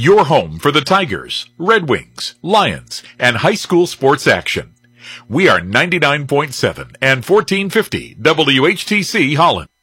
your home for the Tigers, Red Wings, Lions, and high school sports action. We are 99.7 and 1450 WHTC Holland.